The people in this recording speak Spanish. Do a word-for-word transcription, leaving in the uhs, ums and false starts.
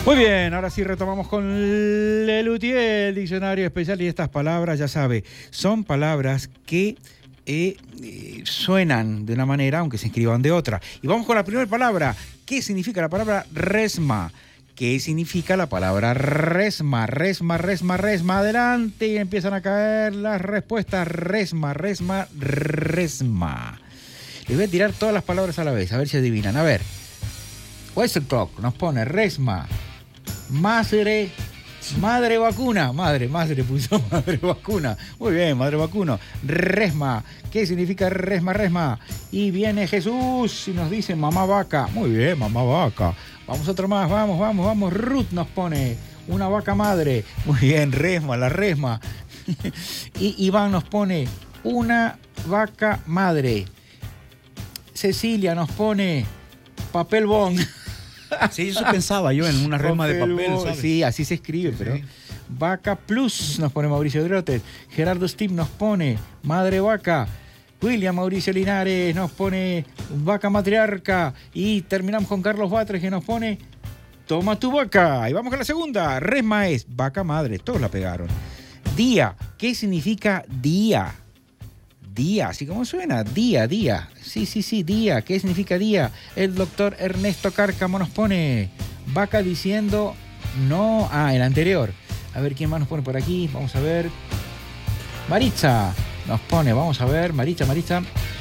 Muy bien, ahora sí retomamos con Lelutier, el diccionario especial, y estas palabras, ya sabe, son palabras que eh, eh, suenan de una manera, aunque se escriban de otra. Y vamos con la primera palabra. ¿Qué significa la palabra resma? ¿Qué significa la palabra resma? Resma, resma, resma. Adelante, y empiezan a caer las respuestas. Resma, resma, resma. Les voy a tirar todas las palabras a la vez, a ver si adivinan. A ver. Westerclock nos pone resma. Madre, madre vacuna, madre, madre puso madre vacuna. Muy bien, madre vacuno. Resma, ¿qué significa resma, resma? Y viene Jesús y nos dice mamá vaca. Muy bien, mamá vaca. Vamos otro más, vamos, vamos, vamos. Ruth nos pone una vaca madre. Muy bien, resma, la resma. Y Iván nos pone una vaca madre. Cecilia nos pone papel bond. Sí, eso pensaba yo en una resma de papel, ¿sabes? Sí, así se escribe, sí, pero... Sí. Vaca Plus nos pone Mauricio Drotes. Gerardo Steve nos pone Madre Vaca. William Mauricio Linares nos pone Vaca Matriarca. Y terminamos con Carlos Batres, que nos pone Toma tu vaca. Y vamos con la segunda. Resma es vaca madre. Todos la pegaron. Día. ¿Qué significa día? Día, así como suena, día, día. Sí, sí, sí, día. ¿Qué significa día? El doctor Ernesto Cárcamo nos pone vaca diciendo no. Ah, el anterior. A ver, ¿quién más nos pone por aquí? Vamos a ver. Maritza nos pone, vamos a ver, Maritza, Maritza.